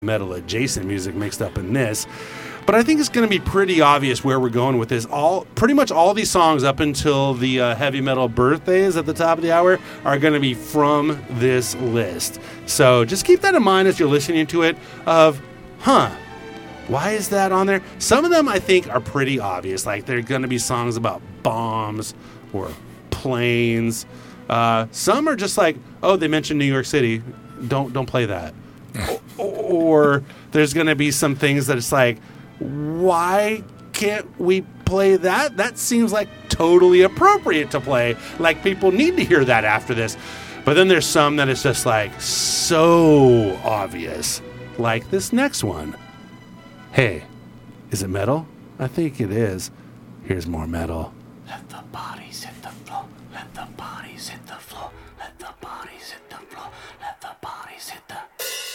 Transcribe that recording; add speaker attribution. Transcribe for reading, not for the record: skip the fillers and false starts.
Speaker 1: metal adjacent music mixed up in this. But I think it's going to be pretty obvious where we're going with this. Pretty much all these songs up until the heavy metal birthdays at the top of the hour are going to be from this list. So just keep that in mind as you're listening to it why is that on there? Some of them I think are pretty obvious. Like they're going to be songs about bombs or planes. Some are just like, oh, they mentioned New York City. Don't play that. Or there's going to be some things that it's like, why can't we play that? That seems like totally appropriate to play. Like people need to hear that after this. But then there's some that it's just like so obvious. Like this next one. Hey, is it metal? I think it is. Here's more metal. Let the body